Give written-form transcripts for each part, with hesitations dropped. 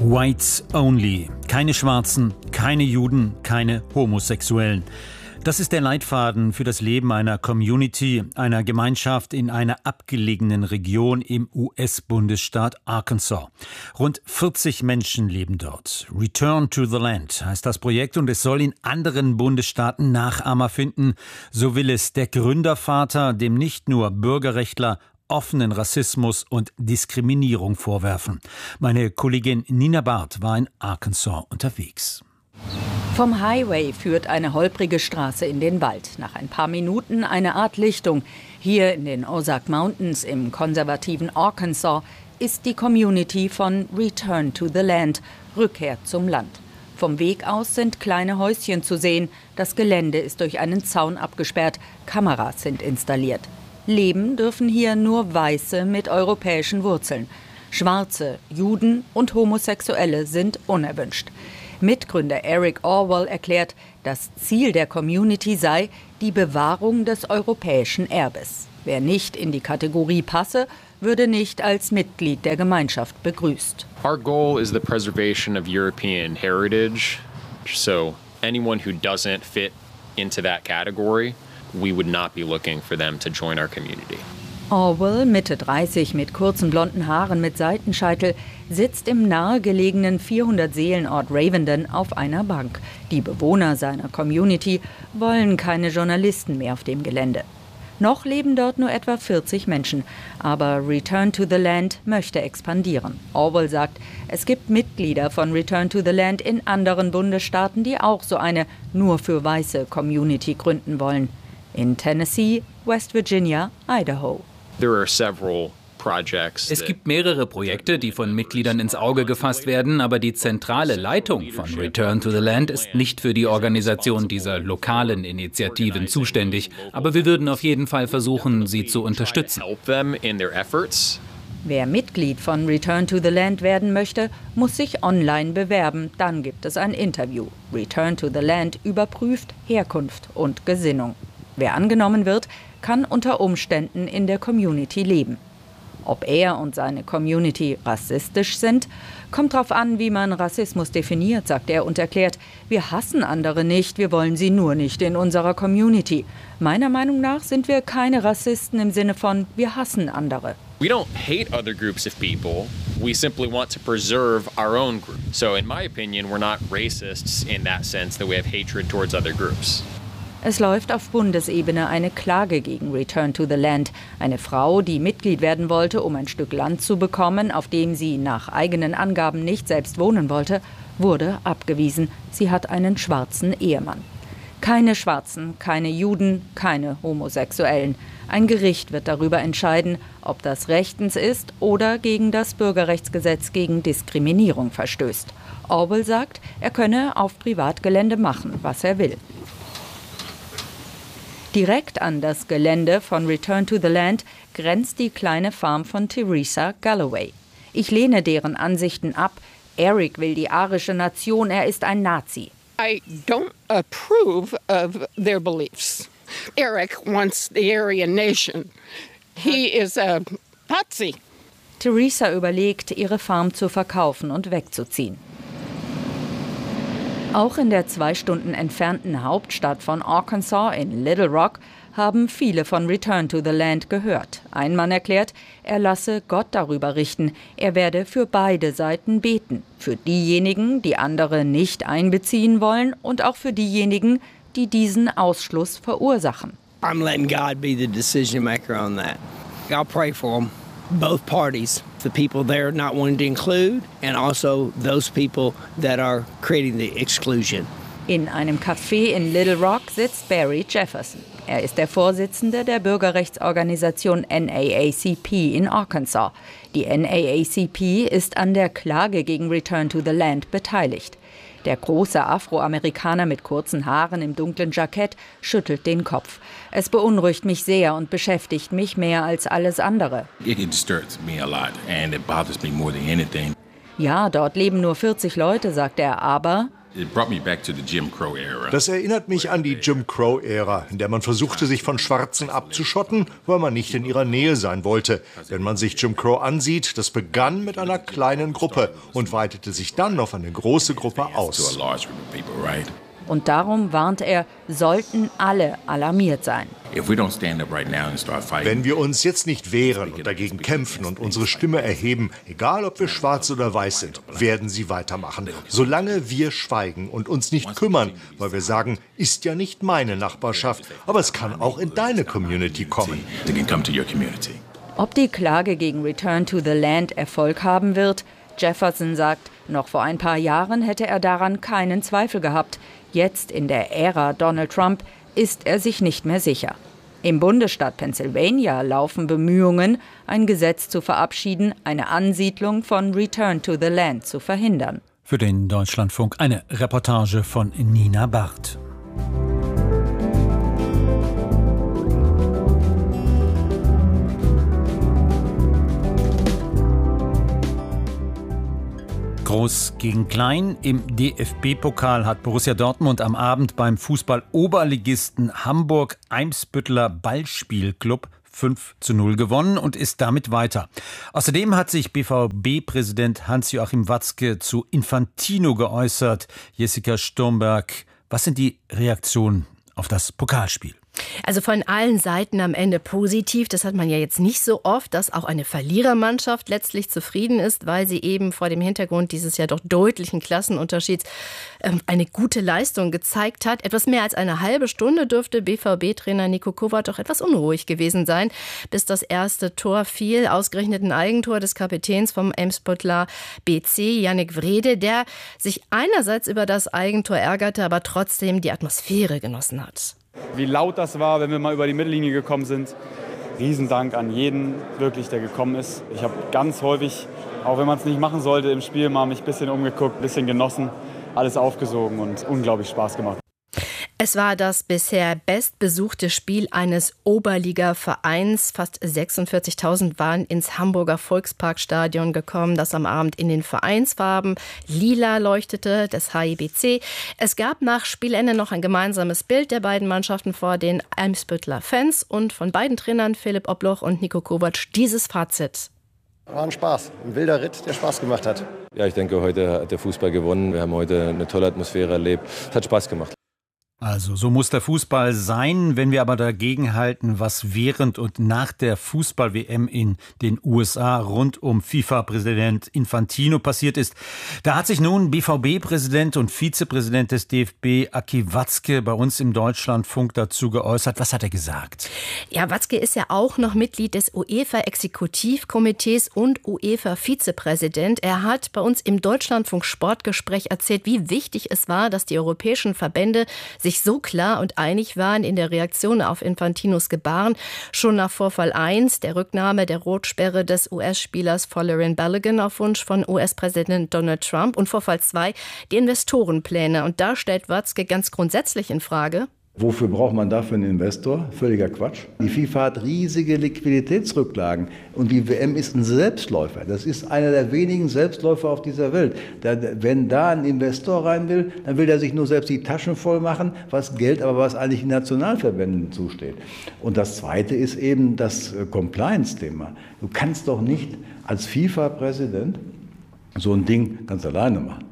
Whites only. Keine Schwarzen, keine Juden, keine Homosexuellen. Das ist der Leitfaden für das Leben einer Community, einer Gemeinschaft in einer abgelegenen Region im US-Bundesstaat Arkansas. Rund 40 Menschen leben dort. Return to the Land heißt das Projekt und es soll in anderen Bundesstaaten Nachahmer finden. So will es der Gründervater, dem nicht nur Bürgerrechtler offenen Rassismus und Diskriminierung vorwerfen. Meine Kollegin Nina Barth war in Arkansas unterwegs. Vom Highway führt eine holprige Straße in den Wald. Nach ein paar Minuten eine Art Lichtung. Hier in den Ozark Mountains im konservativen Arkansas ist die Community von Return to the Land, Rückkehr zum Land. Vom Weg aus sind kleine Häuschen zu sehen. Das Gelände ist durch einen Zaun abgesperrt. Kameras sind installiert. Leben dürfen hier nur Weiße mit europäischen Wurzeln. Schwarze, Juden und Homosexuelle sind unerwünscht. Mitgründer Eric Orwell erklärt, das Ziel der Community sei die Bewahrung des europäischen Erbes. Wer nicht in die Kategorie passe, würde nicht als Mitglied der Gemeinschaft begrüßt. Our goal is the preservation of European heritage. So anyone who doesn't fit into that category, we would not be looking for them to join our community. Orwell, Mitte 30, mit kurzen blonden Haaren mit Seitenscheitel, sitzt im nahegelegenen 400-Seelen-Ort Ravenden auf einer Bank. Die Bewohner seiner Community wollen keine Journalisten mehr auf dem Gelände. Noch leben dort nur etwa 40 Menschen, aber Return to the Land möchte expandieren. Orwell sagt, es gibt Mitglieder von Return to the Land in anderen Bundesstaaten, die auch so eine nur für weiße Community gründen wollen. In Tennessee, West Virginia, Idaho. Es gibt mehrere Projekte, die von Mitgliedern ins Auge gefasst werden, aber die zentrale Leitung von Return to the Land ist nicht für die Organisation dieser lokalen Initiativen zuständig. Aber wir würden auf jeden Fall versuchen, sie zu unterstützen. Wer Mitglied von Return to the Land werden möchte, muss sich online bewerben. Dann gibt es ein Interview. Return to the Land überprüft Herkunft und Gesinnung. Wer angenommen wird, kann unter Umständen in der Community leben. Ob er und seine Community rassistisch sind, kommt darauf an, wie man Rassismus definiert, sagt er und erklärt, wir hassen andere nicht, wir wollen sie nur nicht in unserer Community. Meiner Meinung nach sind wir keine Rassisten im Sinne von, wir hassen andere. We don't hate other groups of people. We simply want to preserve our own group. So in my opinion, we're not racists in that sense that we have hatred towards other groups. Es läuft auf Bundesebene eine Klage gegen Return to the Land. Eine Frau, die Mitglied werden wollte, um ein Stück Land zu bekommen, auf dem sie nach eigenen Angaben nicht selbst wohnen wollte, wurde abgewiesen. Sie hat einen schwarzen Ehemann. Keine Schwarzen, keine Juden, keine Homosexuellen. Ein Gericht wird darüber entscheiden, ob das rechtens ist oder gegen das Bürgerrechtsgesetz gegen Diskriminierung verstößt. Orwell sagt, er könne auf Privatgelände machen, was er will. Direkt an das Gelände von Return to the Land grenzt die kleine Farm von Teresa Galloway. Ich lehne deren Ansichten ab. Eric will die arische Nation, er ist ein Nazi. I don't approve of their beliefs. Eric wants the Aryan nation. He is a Nazi. Teresa überlegt, ihre Farm zu verkaufen und wegzuziehen. Auch in der 2 Stunden entfernten Hauptstadt von Arkansas in Little Rock haben viele von Return to the Land gehört. Ein Mann erklärt, er lasse Gott darüber richten. Er werde für beide Seiten beten. Für diejenigen, die andere nicht einbeziehen wollen und auch für diejenigen, die diesen Ausschluss verursachen. I'm letting God be the decision maker on that. I'll pray for them. Both parties, the people there not wanting to include and also those people that are creating the exclusion. In einem Café in Little Rock sitzt Barry Jefferson. Er ist der Vorsitzende der Bürgerrechtsorganisation NAACP in Arkansas. Die NAACP ist an der Klage gegen Return to the Land beteiligt. Der große Afroamerikaner mit kurzen Haaren im dunklen Jackett schüttelt den Kopf. Es beunruhigt mich sehr und beschäftigt mich mehr als alles andere. Ja, dort leben nur 40 Leute, sagt er, aber Das erinnert mich an die Jim Crow-Ära, in der man versuchte, sich von Schwarzen abzuschotten, weil man nicht in ihrer Nähe sein wollte. Wenn man sich Jim Crow ansieht, das begann mit einer kleinen Gruppe und weitete sich dann auf eine große Gruppe aus. Und darum warnt er, sollten alle alarmiert sein. Wenn wir uns jetzt nicht wehren und dagegen kämpfen und unsere Stimme erheben, egal ob wir schwarz oder weiß sind, werden sie weitermachen. Solange wir schweigen und uns nicht kümmern, weil wir sagen, ist ja nicht meine Nachbarschaft, aber es kann auch in deine Community kommen. Ob die Klage gegen Return to the Land Erfolg haben wird? Jefferson sagt, noch vor ein paar Jahren hätte er daran keinen Zweifel gehabt. Jetzt in der Ära Donald Trump ist er sich nicht mehr sicher. Im Bundesstaat Pennsylvania laufen Bemühungen, ein Gesetz zu verabschieden, eine Ansiedlung von Return to the Land zu verhindern. Für den Deutschlandfunk eine Reportage von Nina Barth. Groß gegen Klein. Im DFB-Pokal hat Borussia Dortmund am Abend beim Fußball-Oberligisten Hamburg-Eimsbütteler Ballspielclub 5:0 gewonnen und ist damit weiter. Außerdem hat sich BVB-Präsident Hans-Joachim Watzke zu Infantino geäußert. Jessica Sturmberg, was sind die Reaktionen auf das Pokalspiel? Also von allen Seiten am Ende positiv. Das hat man ja jetzt nicht so oft, dass auch eine Verlierermannschaft letztlich zufrieden ist, weil sie eben vor dem Hintergrund dieses ja doch deutlichen Klassenunterschieds eine gute Leistung gezeigt hat. Etwas mehr als eine halbe Stunde dürfte BVB-Trainer Niko Kovac doch etwas unruhig gewesen sein, bis das erste Tor fiel. Ausgerechnet ein Eigentor des Kapitäns vom Eimsbütteler BC, Yannick Wrede, der sich einerseits über das Eigentor ärgerte, aber trotzdem die Atmosphäre genossen hat. Wie laut das war, wenn wir mal über die Mittellinie gekommen sind. Riesendank an jeden, wirklich, der gekommen ist. Ich habe ganz häufig, auch wenn man es nicht machen sollte, im Spiel mal mich ein bisschen umgeguckt, ein bisschen genossen, alles aufgesogen und unglaublich Spaß gemacht. Es war das bisher bestbesuchte Spiel eines Oberliga-Vereins. Fast 46.000 waren ins Hamburger Volksparkstadion gekommen, das am Abend in den Vereinsfarben lila leuchtete, des HIBC. Es gab nach Spielende noch ein gemeinsames Bild der beiden Mannschaften vor den Eimsbütteler Fans und von beiden Trainern Philipp Obloch und Niko Kovac dieses Fazit. War ein Spaß, ein wilder Ritt, der Spaß gemacht hat. Ja, ich denke, heute hat der Fußball gewonnen. Wir haben heute eine tolle Atmosphäre erlebt. Es hat Spaß gemacht. Also so muss der Fußball sein. Wenn wir aber dagegen halten, was während und nach der Fußball-WM in den USA rund um FIFA-Präsident Infantino passiert ist, da hat sich nun BVB-Präsident und Vizepräsident des DFB Aki Watzke bei uns im Deutschlandfunk dazu geäußert. Was hat er gesagt? Ja, Watzke ist ja auch noch Mitglied des UEFA-Exekutivkomitees und UEFA-Vizepräsident. Er hat bei uns im Deutschlandfunk Sportgespräch erzählt, wie wichtig es war, dass die europäischen Verbände sich so klar und einig waren in der Reaktion auf Infantinos Gebaren. Schon nach Vorfall 1, der Rücknahme der Rotsperre des US-Spielers Folarin Balogun auf Wunsch von US-Präsident Donald Trump und Vorfall 2, die Investorenpläne. Und da stellt Watzke ganz grundsätzlich in Frage: Wofür braucht man dafür einen Investor? Völliger Quatsch. Die FIFA hat riesige Liquiditätsrücklagen und die WM ist ein Selbstläufer. Das ist einer der wenigen Selbstläufer auf dieser Welt. Wenn da ein Investor rein will, dann will er sich nur selbst die Taschen voll machen, was Geld, aber was eigentlich den Nationalverbänden zusteht. Und das Zweite ist eben das Compliance-Thema. Du kannst doch nicht als FIFA-Präsident so ein Ding ganz alleine machen.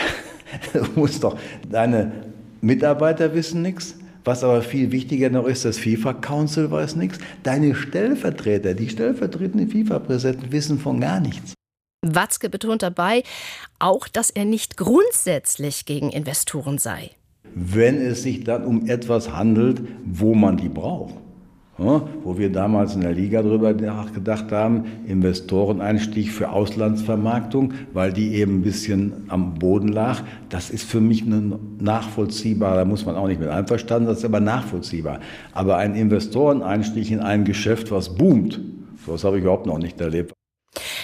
Du musst doch, deine Mitarbeiter wissen nichts. Was aber viel wichtiger noch ist, das FIFA-Council weiß nichts. Deine Stellvertreter, die stellvertretenden FIFA-Präsidenten wissen von gar nichts. Watzke betont dabei auch, dass er nicht grundsätzlich gegen Investoren sei. Wenn es sich dann um etwas handelt, wo man die braucht. Ja, wo wir damals in der Liga darüber nachgedacht haben, Investoreneinstieg für Auslandsvermarktung, weil die eben ein bisschen am Boden lag. Das ist für mich nachvollziehbar, da muss man auch nicht mit einverstanden sein, das ist aber nachvollziehbar. Aber ein Investoreneinstieg in ein Geschäft, was boomt, sowas habe ich überhaupt noch nicht erlebt.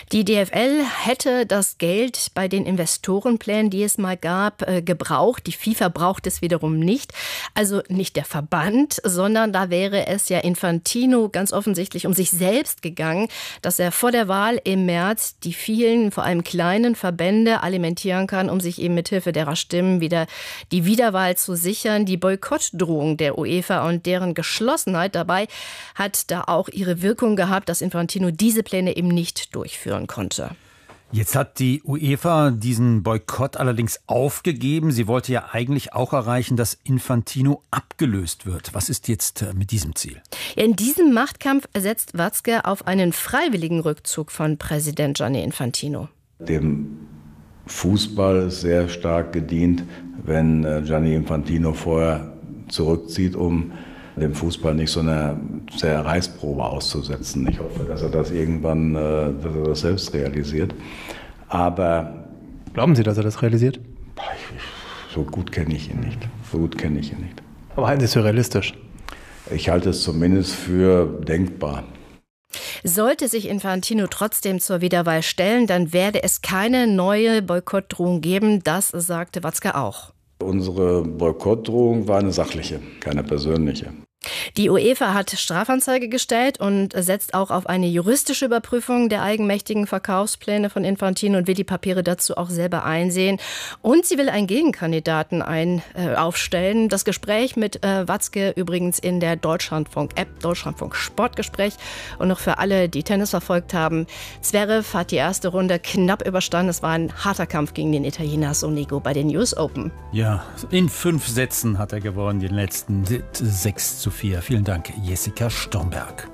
Die DFL hätte das Geld bei den Investorenplänen, die es mal gab, gebraucht. Die FIFA braucht es wiederum nicht. Also nicht der Verband, sondern da wäre es ja Infantino ganz offensichtlich um sich selbst gegangen, dass er vor der Wahl im März die vielen, vor allem kleinen Verbände alimentieren kann, um sich eben mithilfe derer Stimmen wieder die Wiederwahl zu sichern. Die Boykottdrohung der UEFA und deren Geschlossenheit dabei hat da auch ihre Wirkung gehabt, dass Infantino diese Pläne eben nicht durchführen konnte. Jetzt hat die UEFA diesen Boykott allerdings aufgegeben. Sie wollte ja eigentlich auch erreichen, dass Infantino abgelöst wird. Was ist jetzt mit diesem Ziel? In diesem Machtkampf setzt Watzke auf einen freiwilligen Rückzug von Präsident Gianni Infantino. Dem Fußball ist sehr stark gedient, wenn Gianni Infantino vorher zurückzieht, um dem Fußball nicht so eine sehr Reißprobe auszusetzen. Ich hoffe, dass er das irgendwann, dass er das selbst realisiert. Aber glauben Sie, dass er das realisiert? So gut kenne ich ihn nicht. Aber halten Sie es für realistisch? Ich halte es zumindest für denkbar. Sollte sich Infantino trotzdem zur Wiederwahl stellen, dann werde es keine neue Boykottdrohung geben. Das sagte Watzke auch. Unsere Boykottdrohung war eine sachliche, keine persönliche. Die UEFA hat Strafanzeige gestellt und setzt auch auf eine juristische Überprüfung der eigenmächtigen Verkaufspläne von Infantino und will die Papiere dazu auch selber einsehen. Und sie will einen Gegenkandidaten aufstellen. Das Gespräch mit Watzke übrigens in der Deutschlandfunk-App, Deutschlandfunk Sportgespräch. Und noch für alle, die Tennis verfolgt haben, Zverev hat die erste Runde knapp überstanden. Es war ein harter Kampf gegen den Italiener Sonego bei den US Open. Ja, in 5 Sätzen hat er gewonnen, den letzten 6:4. Vielen Dank, Jessica Stormberg.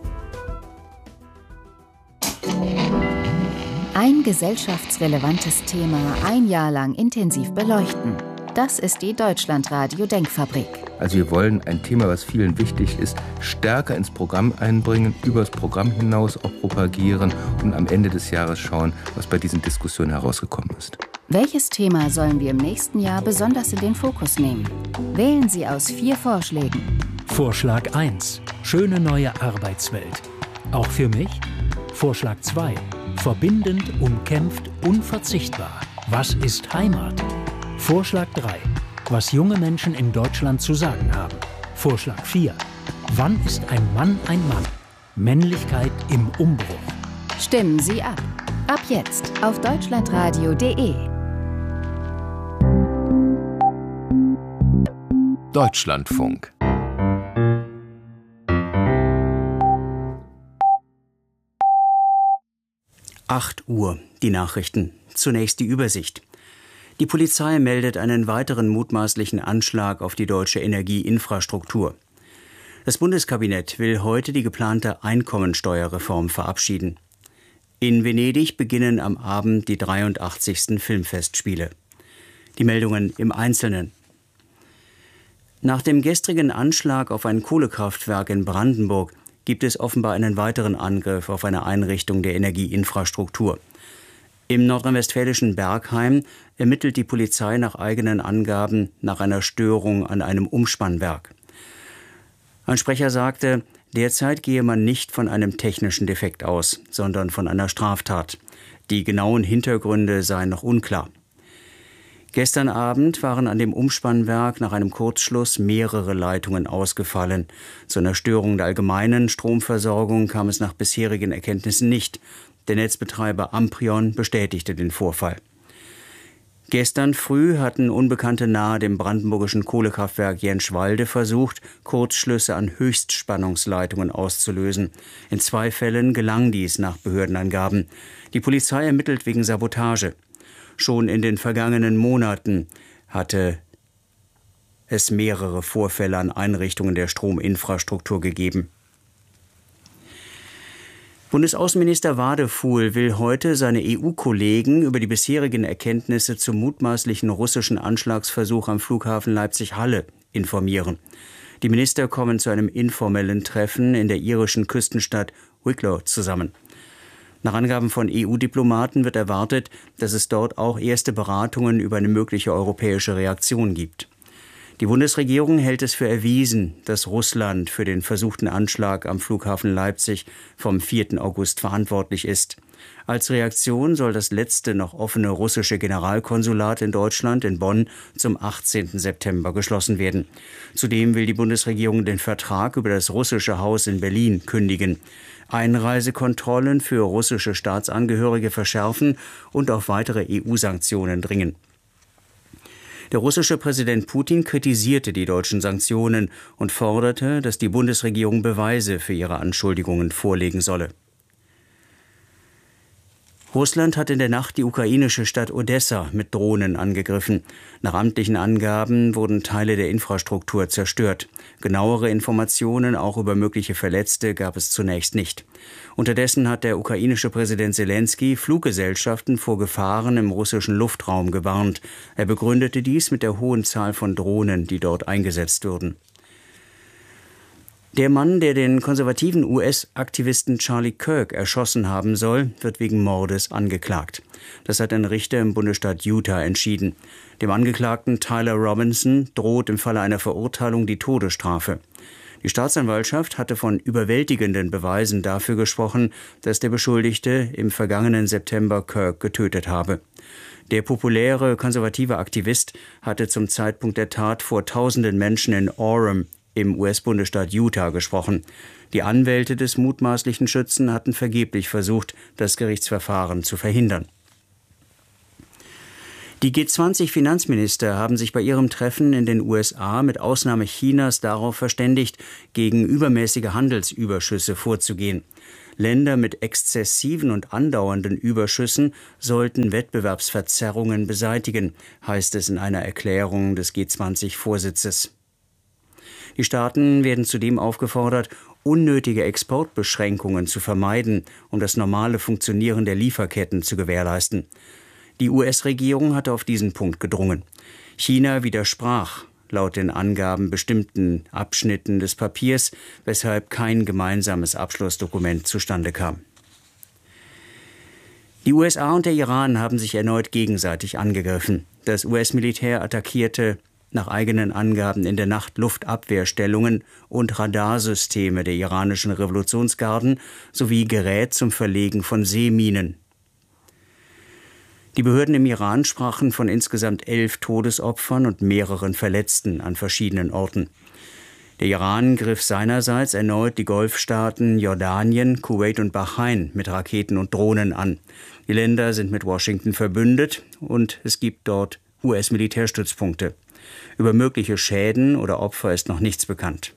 Ein gesellschaftsrelevantes Thema ein Jahr lang intensiv beleuchten. Das ist die Deutschlandradio-Denkfabrik. Also wir wollen ein Thema, was vielen wichtig ist, stärker ins Programm einbringen, über das Programm hinaus auch propagieren und am Ende des Jahres schauen, was bei diesen Diskussionen herausgekommen ist. Welches Thema sollen wir im nächsten Jahr besonders in den Fokus nehmen? Wählen Sie aus 4 Vorschlägen. Vorschlag 1. Schöne neue Arbeitswelt. Auch für mich? Vorschlag 2. Verbindend, umkämpft, unverzichtbar. Was ist Heimat? Vorschlag 3. Was junge Menschen in Deutschland zu sagen haben. Vorschlag 4. Wann ist ein Mann ein Mann? Männlichkeit im Umbruch. Stimmen Sie ab. Ab jetzt auf deutschlandradio.de. Deutschlandfunk. Uhr, die Nachrichten. Zunächst die Übersicht. Die Polizei meldet einen weiteren mutmaßlichen Anschlag auf die deutsche Energieinfrastruktur. Das Bundeskabinett will heute die geplante Einkommensteuerreform verabschieden. In Venedig beginnen am Abend die 83. Filmfestspiele. Die Meldungen im Einzelnen. Nach dem gestrigen Anschlag auf ein Kohlekraftwerk in Brandenburg gibt es offenbar einen weiteren Angriff auf eine Einrichtung der Energieinfrastruktur. Im nordrhein-westfälischen Bergheim ermittelt die Polizei nach eigenen Angaben nach einer Störung an einem Umspannwerk. Ein Sprecher sagte, derzeit gehe man nicht von einem technischen Defekt aus, sondern von einer Straftat. Die genauen Hintergründe seien noch unklar. Gestern Abend waren an dem Umspannwerk nach einem Kurzschluss mehrere Leitungen ausgefallen. Zu einer Störung der allgemeinen Stromversorgung kam es nach bisherigen Erkenntnissen nicht. Der Netzbetreiber Amprion bestätigte den Vorfall. Gestern früh hatten Unbekannte nahe dem brandenburgischen Kohlekraftwerk Jenschwalde versucht, Kurzschlüsse an Höchstspannungsleitungen auszulösen. In 2 Fällen gelang dies nach Behördenangaben. Die Polizei ermittelt wegen Sabotage. Schon in den vergangenen Monaten hatte es mehrere Vorfälle an Einrichtungen der Strominfrastruktur gegeben. Bundesaußenminister Wadefuhl will heute seine EU-Kollegen über die bisherigen Erkenntnisse zum mutmaßlichen russischen Anschlagsversuch am Flughafen Leipzig-Halle informieren. Die Minister kommen zu einem informellen Treffen in der irischen Küstenstadt Wicklow zusammen. Nach Angaben von EU-Diplomaten wird erwartet, dass es dort auch erste Beratungen über eine mögliche europäische Reaktion gibt. Die Bundesregierung hält es für erwiesen, dass Russland für den versuchten Anschlag am Flughafen Leipzig vom 4. August verantwortlich ist. Als Reaktion soll das letzte noch offene russische Generalkonsulat in Deutschland in Bonn zum 18. September geschlossen werden. Zudem will die Bundesregierung den Vertrag über das russische Haus in Berlin kündigen, Einreisekontrollen für russische Staatsangehörige verschärfen und auf weitere EU-Sanktionen dringen. Der russische Präsident Putin kritisierte die deutschen Sanktionen und forderte, dass die Bundesregierung Beweise für ihre Anschuldigungen vorlegen solle. Russland hat in der Nacht die ukrainische Stadt Odessa mit Drohnen angegriffen. Nach amtlichen Angaben wurden Teile der Infrastruktur zerstört. Genauere Informationen auch über mögliche Verletzte gab es zunächst nicht. Unterdessen hat der ukrainische Präsident Selenskyj Fluggesellschaften vor Gefahren im russischen Luftraum gewarnt. Er begründete dies mit der hohen Zahl von Drohnen, die dort eingesetzt würden. Der Mann, der den konservativen US-Aktivisten Charlie Kirk erschossen haben soll, wird wegen Mordes angeklagt. Das hat ein Richter im Bundesstaat Utah entschieden. Dem Angeklagten Tyler Robinson droht im Falle einer Verurteilung die Todesstrafe. Die Staatsanwaltschaft hatte von überwältigenden Beweisen dafür gesprochen, dass der Beschuldigte im vergangenen September Kirk getötet habe. Der populäre konservative Aktivist hatte zum Zeitpunkt der Tat vor tausenden Menschen in Orem im US-Bundesstaat Utah gesprochen. Die Anwälte des mutmaßlichen Schützen hatten vergeblich versucht, das Gerichtsverfahren zu verhindern. Die G20-Finanzminister haben sich bei ihrem Treffen in den USA mit Ausnahme Chinas darauf verständigt, gegen übermäßige Handelsüberschüsse vorzugehen. Länder mit exzessiven und andauernden Überschüssen sollten Wettbewerbsverzerrungen beseitigen, heißt es in einer Erklärung des G20-Vorsitzes. Die Staaten werden zudem aufgefordert, unnötige Exportbeschränkungen zu vermeiden, um das normale Funktionieren der Lieferketten zu gewährleisten. Die US-Regierung hatte auf diesen Punkt gedrungen. China widersprach laut den Angaben bestimmten Abschnitten des Papiers, weshalb kein gemeinsames Abschlussdokument zustande kam. Die USA und der Iran haben sich erneut gegenseitig angegriffen. Das US-Militär attackierte nach eigenen Angaben in der Nacht Luftabwehrstellungen und Radarsysteme der iranischen Revolutionsgarden sowie Gerät zum Verlegen von Seeminen. Die Behörden im Iran sprachen von insgesamt 11 Todesopfern und mehreren Verletzten an verschiedenen Orten. Der Iran griff seinerseits erneut die Golfstaaten Jordanien, Kuwait und Bahrain mit Raketen und Drohnen an. Die Länder sind mit Washington verbündet und es gibt dort US-Militärstützpunkte. Über mögliche Schäden oder Opfer ist noch nichts bekannt.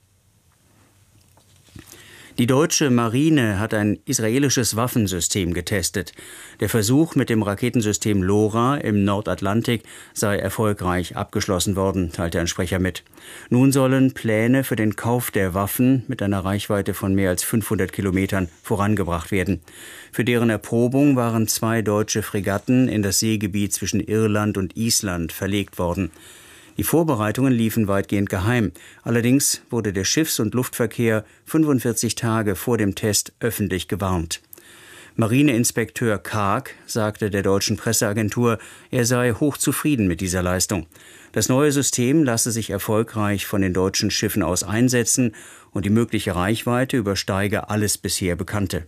Die deutsche Marine hat ein israelisches Waffensystem getestet. Der Versuch mit dem Raketensystem LoRa im Nordatlantik sei erfolgreich abgeschlossen worden, teilte ein Sprecher mit. Nun sollen Pläne für den Kauf der Waffen mit einer Reichweite von mehr als 500 Kilometern vorangebracht werden. Für deren Erprobung waren 2 deutsche Fregatten in das Seegebiet zwischen Irland und Island verlegt worden. Die Vorbereitungen liefen weitgehend geheim. Allerdings wurde der Schiffs- und Luftverkehr 45 Tage vor dem Test öffentlich gewarnt. Marineinspekteur Karg sagte der deutschen Presseagentur, er sei hochzufrieden mit dieser Leistung. Das neue System lasse sich erfolgreich von den deutschen Schiffen aus einsetzen und die mögliche Reichweite übersteige alles bisher Bekannte.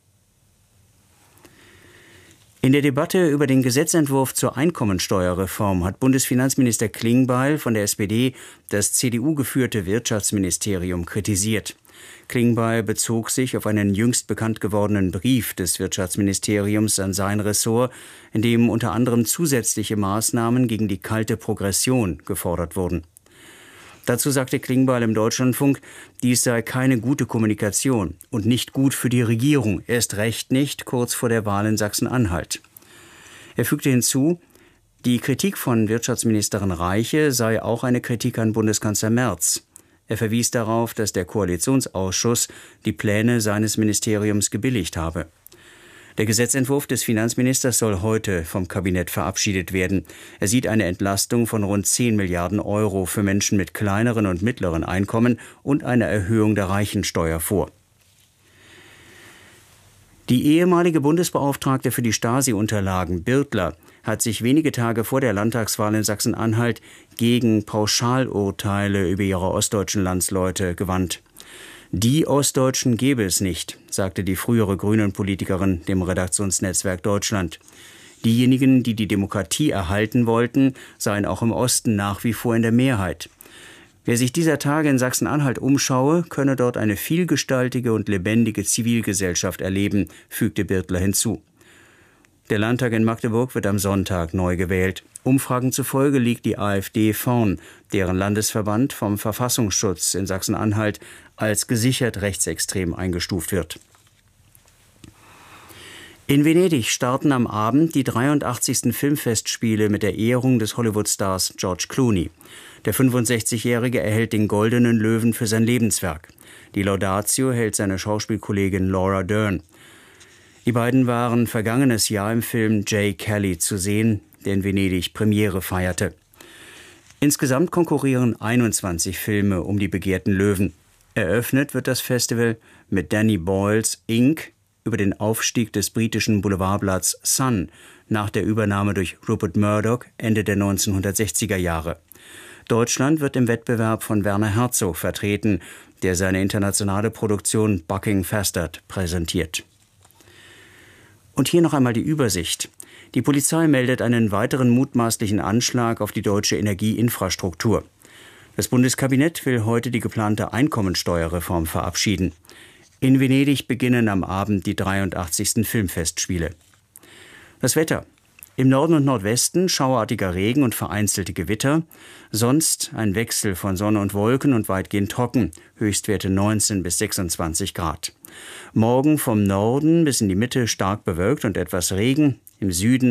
In der Debatte über den Gesetzentwurf zur Einkommensteuerreform hat Bundesfinanzminister Klingbeil von der SPD das CDU-geführte Wirtschaftsministerium kritisiert. Klingbeil bezog sich auf einen jüngst bekannt gewordenen Brief des Wirtschaftsministeriums an sein Ressort, in dem unter anderem zusätzliche Maßnahmen gegen die kalte Progression gefordert wurden. Dazu sagte Klingbeil im Deutschlandfunk, dies sei keine gute Kommunikation und nicht gut für die Regierung, erst recht nicht kurz vor der Wahl in Sachsen-Anhalt. Er fügte hinzu, die Kritik von Wirtschaftsministerin Reiche sei auch eine Kritik an Bundeskanzler Merz. Er verwies darauf, dass der Koalitionsausschuss die Pläne seines Ministeriums gebilligt habe. Der Gesetzentwurf des Finanzministers soll heute vom Kabinett verabschiedet werden. Er sieht eine Entlastung von rund 10 Milliarden Euro für Menschen mit kleineren und mittleren Einkommen und eine Erhöhung der Reichensteuer vor. Die ehemalige Bundesbeauftragte für die Stasi-Unterlagen, Birtler, hat sich wenige Tage vor der Landtagswahl in Sachsen-Anhalt gegen Pauschalurteile über ihre ostdeutschen Landsleute gewandt. Die Ostdeutschen gäbe es nicht, sagte die frühere Grünen-Politikerin dem Redaktionsnetzwerk Deutschland. Diejenigen, die die Demokratie erhalten wollten, seien auch im Osten nach wie vor in der Mehrheit. Wer sich dieser Tage in Sachsen-Anhalt umschaue, könne dort eine vielgestaltige und lebendige Zivilgesellschaft erleben, fügte Birtler hinzu. Der Landtag in Magdeburg wird am Sonntag neu gewählt. Umfragen zufolge liegt die AfD vorn, deren Landesverband vom Verfassungsschutz in Sachsen-Anhalt als gesichert rechtsextrem eingestuft wird. In Venedig starten am Abend die 83. Filmfestspiele mit der Ehrung des Hollywood-Stars George Clooney. Der 65-Jährige erhält den Goldenen Löwen für sein Lebenswerk. Die Laudatio hält seine Schauspielkollegin Laura Dern. Die beiden waren vergangenes Jahr im Film Jay Kelly zu sehen, der in Venedig Premiere feierte. Insgesamt konkurrieren 21 Filme um die begehrten Löwen. Eröffnet wird das Festival mit Danny Boyles Inc. über den Aufstieg des britischen Boulevardblatts Sun nach der Übernahme durch Rupert Murdoch Ende der 1960er Jahre. Deutschland wird im Wettbewerb von Werner Herzog vertreten, der seine internationale Produktion Bucking Fastard präsentiert. Und hier noch einmal die Übersicht. Die Polizei meldet einen weiteren mutmaßlichen Anschlag auf die deutsche Energieinfrastruktur. Das Bundeskabinett will heute die geplante Einkommensteuerreform verabschieden. In Venedig beginnen am Abend die 83. Filmfestspiele. Das Wetter. Im Norden und Nordwesten schauerartiger Regen und vereinzelte Gewitter. Sonst ein Wechsel von Sonne und Wolken und weitgehend trocken. Höchstwerte 19 bis 26 Grad. Morgen vom Norden bis in die Mitte stark bewölkt und etwas Regen. Im Süden